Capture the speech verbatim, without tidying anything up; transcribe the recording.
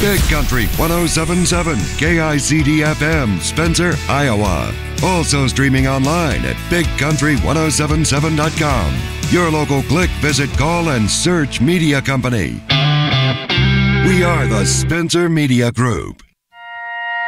Big Country one oh seven point seven, K I C D F M, Spencer, Iowa. Also streaming online at big country one oh seven point seven dot com. Your local click, visit, call, and search media company. We are the Spencer Media Group.